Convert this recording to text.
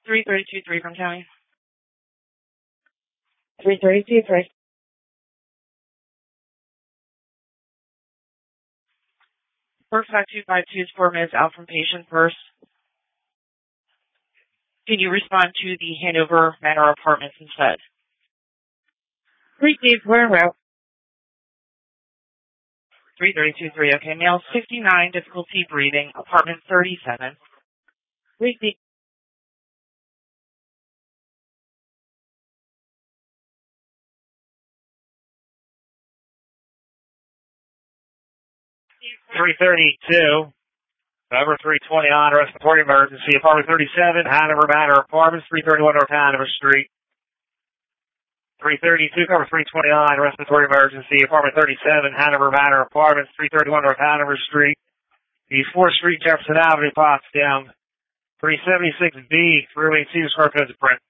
332-3 from County. 332-3. First 5252 is 4 minutes out from patient first. Can you respond to the Hanover Manor Apartments instead? Received. We're en route. 332-3. Okay, male 69, difficulty breathing, apartment 37. Received. 332. Number 320 on respiratory emergency. Apartment 37, Hanover Manor Apartments, 331 North Hanover Street. 332, cover 320 on respiratory emergency. Apartment 37, Hanover Manor Apartments, 331 North Hanover Street. East 4th Street, Jefferson Avenue, Potsdam. 376B, 382 square foot print.